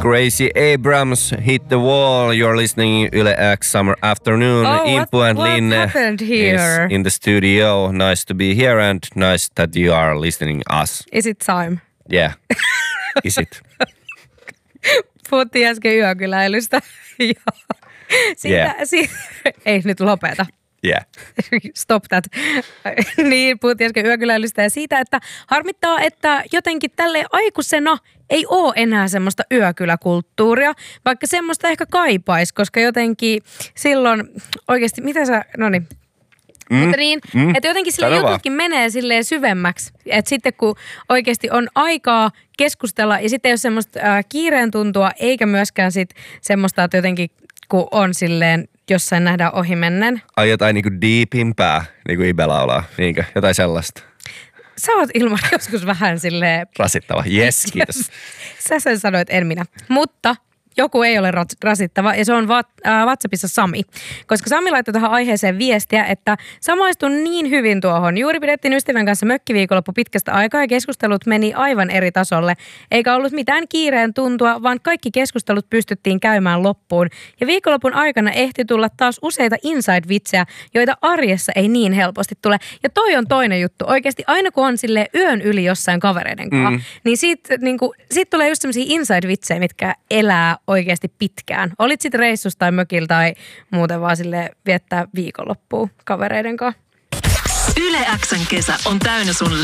Gracie Abrams, Hit the Wall. You're listening Yle X Summer Afternoon. Impu and Linne is in the studio. Nice to be here and nice that you are listening us. Is it time? Yeah. Is it? Puhuttiin äsken yökyläilystä. Ei nyt lopeta. Yeah. Stop that. Niin, puhuttiin äsken yökyläilystä ja siitä, että harmittaa, että jotenkin tälle aikuisena ei ole enää semmoista yökyläkulttuuria, vaikka semmoista ehkä kaipaisi, koska jotenkin silloin oikeasti, mutta niin, että jotenkin sille jututkin menee silleen syvemmäksi, että sitten kun oikeasti on aikaa keskustella ja sitten ei ole semmoista kiireen tuntua, eikä myöskään sit semmoista, että jotenkin kun on silleen jossain nähdään ohimennen. Ai jotain niinku deepimpää, niinku Ibe laulaa, niinkö? Jotain sellaista. Sä oot Ilmari joskus vähän silleen... Rasittava, yes, kiitos. Sä sen sanoit, en minä. Mutta joku ei ole rasittava ja se on WhatsAppissa Sami. Koska Sami laittoi tähän aiheeseen viestiä, että samaistun niin hyvin tuohon. Juuri pidettiin ystävän kanssa mökkiviikonloppu pitkästä aikaa ja keskustelut meni aivan eri tasolle. Eikä ollut mitään kiireen tuntua, vaan kaikki keskustelut pystyttiin käymään loppuun. Ja viikonlopun aikana ehti tulla taas useita inside-vitsejä, joita arjessa ei niin helposti tule. Ja toi on toinen juttu. Oikeasti aina kun on silleen yön yli jossain kavereiden kanssa, niin siitä tulee just sellaisia inside-vitsejä, mitkä elää oikeasti pitkään. Olit sitten reissussa tai mökillä tai muuten vaan sille viettää viikonloppua kavereiden kanssa. Yle X:n kesä on täynnä sun